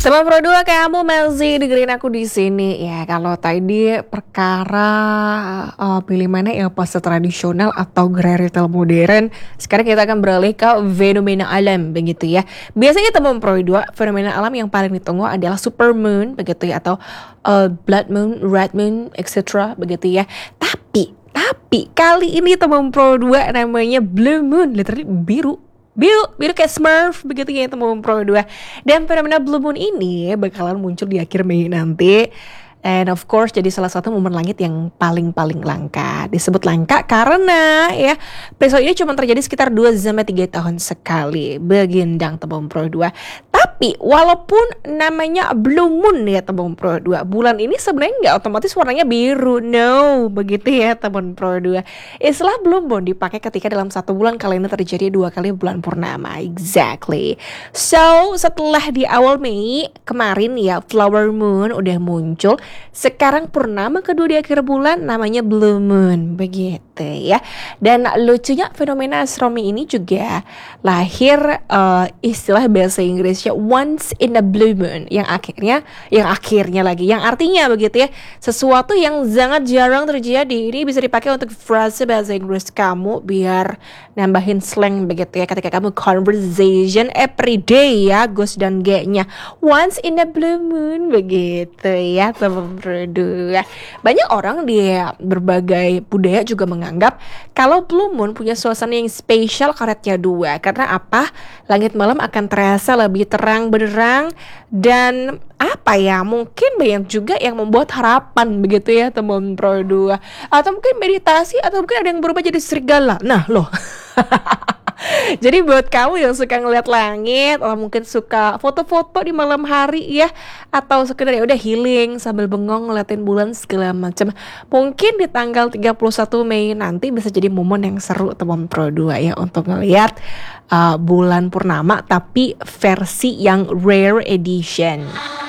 Sama Pro 2 kamu masih dengerin aku di sini ya. Kalau tadi perkara pilih mana ya pasar tradisional atau gerai retail modern, sekarang kita akan beralih ke fenomena alam begitu ya. Biasanya teman Pro 2 fenomena alam yang paling ditunggu adalah supermoon begitu ya, atau blood moon, red moon, etc. begitu ya. Tapi kali ini teman Pro 2 namanya blue moon, literally biru kayak Smurf begitu ya teman Pro 2. Dan fenomena blue moon ini bakalan muncul di akhir Mei nanti. And of course jadi salah satu momen langit yang paling langka. Disebut langka karena ya peristiwa ini cuma terjadi sekitar 2-3 tahun sekali. Begendang teman Pro 2. Tapi walaupun namanya blue moon ya teman Pro 2, bulan ini sebenarnya nggak otomatis warnanya biru. No, begitu ya teman Pro 2. Istilah blue moon dipakai ketika dalam satu bulan kalender terjadi 2 kali bulan purnama. Exactly. So setelah di awal Mei kemarin ya flower moon udah muncul. Sekarang purnama kedua di akhir bulan namanya blue moon begitu ya. Dan lucunya fenomena astronomi ini juga lahir istilah bahasa Inggrisnya once in a blue moon yang artinya begitu ya, sesuatu yang sangat jarang terjadi. Ini bisa dipakai untuk frase bahasa Inggris kamu biar nambahin slang begitu ya ketika kamu conversation everyday ya, Gus dan G-nya once in a blue moon begitu ya teman Pro 2. Banyak orang di berbagai budaya juga menganggap kalau blue moon punya suasana yang spesial karetnya 2. Karena apa? Langit malam akan terasa lebih terang benderang dan mungkin banyak juga yang membuat harapan begitu ya teman Pro 2. Atau mungkin meditasi, atau mungkin ada yang berubah jadi serigala. Nah loh. Jadi buat kamu yang suka ngeliat langit, atau mungkin suka foto-foto di malam hari ya, atau sekedar ya udah healing sambil bengong ngeliatin bulan segala macam, mungkin di tanggal 31 Mei nanti bisa jadi momen yang seru teman Pro 2 ya untuk ngeliat bulan purnama tapi versi yang rare edition.